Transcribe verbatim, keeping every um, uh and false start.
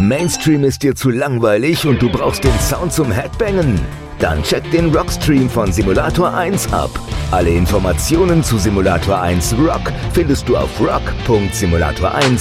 Mainstream ist dir zu langweilig und du brauchst den Sound zum Headbangen? Dann check den Rockstream von Simulator eins ab. Alle Informationen zu Simulator eins Rock findest du auf rock punkt simulator eins